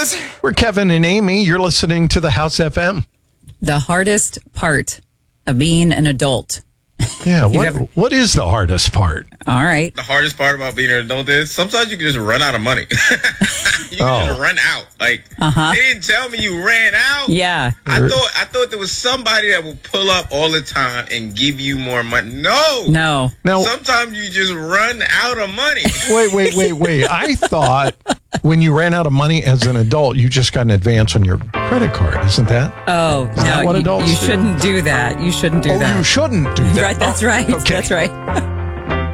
We're Kevin and Amy. You're listening to the House FM. The hardest part of being an adult. Yeah, what is the hardest part? All right. The hardest part about being an adult is sometimes you can just run out of money. You can just run out. Like, they didn't tell me you ran out. Yeah. I thought there was somebody that would pull up all the time and give you more money. No. No. Now, Sometimes you just run out of money. wait. I thought when you ran out of money as an adult, you just got an advance on your credit card. Isn't that? Oh, that what adults you do? shouldn't do that. You shouldn't do that. You shouldn't do that. Right, that's right. Okay. That's right.